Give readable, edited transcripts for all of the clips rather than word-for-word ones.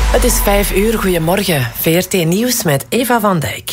Het is 5 uur, goedemorgen. VRT Nieuws met Eva van Dijk.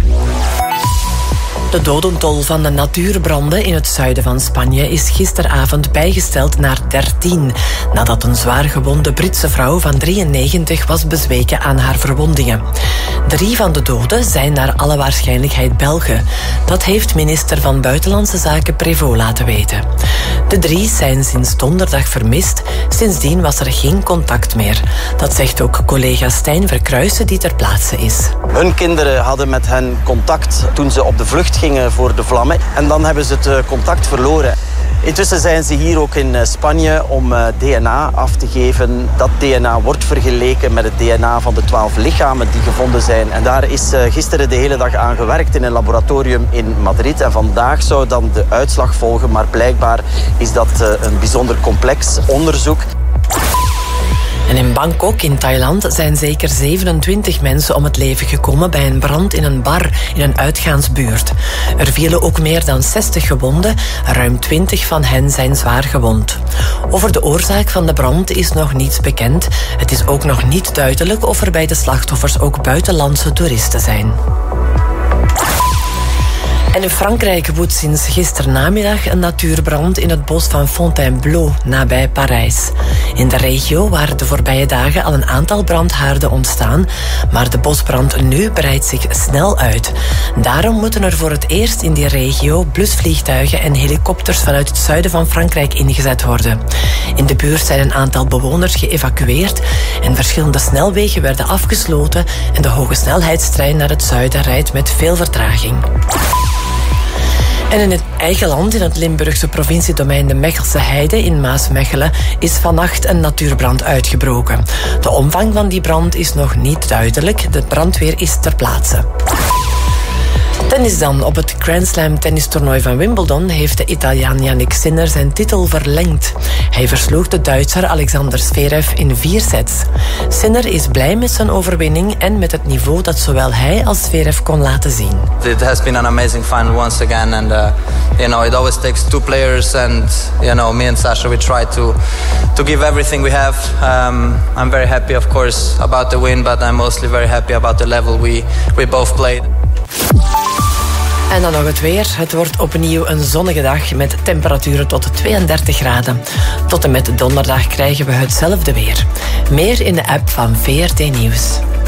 De dodentol van de natuurbranden in het zuiden van Spanje is gisteravond bijgesteld naar 13, nadat een zwaar gewonde Britse vrouw van 93 was bezweken aan haar verwondingen. 3 van de doden zijn naar alle waarschijnlijkheid Belgen. Dat heeft minister van Buitenlandse Zaken Prévost laten weten. De 3 zijn sinds donderdag vermist. Sindsdien was er geen contact meer. Dat zegt ook collega Stijn Verkruijsen die ter plaatse is. Hun kinderen hadden met hen contact toen ze op de vlucht gingen voor de vlammen. En dan hebben ze het contact verloren. Intussen zijn ze hier ook in Spanje om DNA af te geven. Dat DNA wordt vergeleken met het DNA van de 12 lichamen die gevonden zijn. En daar is gisteren de hele dag aan gewerkt in een laboratorium in Madrid. En vandaag zou dan de uitslag volgen. Maar blijkbaar is dat een bijzonder complex onderzoek. En in Bangkok, in Thailand, zijn zeker 27 mensen om het leven gekomen bij een brand in een bar in een uitgaansbuurt. Er vielen ook meer dan 60 gewonden, ruim 20 van hen zijn zwaar gewond. Over de oorzaak van de brand is nog niets bekend. Het is ook nog niet duidelijk of er bij de slachtoffers ook buitenlandse toeristen zijn. En in Frankrijk woedt sinds gisternamiddag een natuurbrand in het bos van Fontainebleau, nabij Parijs. In de regio waren de voorbije dagen al een aantal brandhaarden ontstaan, maar de bosbrand nu breidt zich snel uit. Daarom moeten er voor het eerst in die regio blusvliegtuigen en helikopters vanuit het zuiden van Frankrijk ingezet worden. In de buurt zijn een aantal bewoners geëvacueerd en verschillende snelwegen werden afgesloten en de hogesnelheidstrein naar het zuiden rijdt met veel vertraging. En in het eigen land, in het Limburgse provinciedomein de Mechelse Heide in Maasmechelen, is vannacht een natuurbrand uitgebroken. De omvang van die brand is nog niet duidelijk. De brandweer is ter plaatse. Tennis dan. Op het Grand Slam tennistoernooi van Wimbledon heeft de Italiaan Jannik Sinner zijn titel verlengd. Hij versloeg de Duitser Alexander Zverev in 4 sets. Sinner is blij met zijn overwinning en met het niveau dat zowel hij als Zverev kon laten zien. It has been an amazing final once again, and it always takes 2 players, and me and Sasha, we try to give everything we have. I'm very happy, of course, about the win, but I'm mostly very happy about the level we both played. En dan nog het weer. Het wordt opnieuw een zonnige dag met temperaturen tot 32 graden. Tot en met donderdag krijgen we hetzelfde weer. Meer in de app van VRT Nieuws.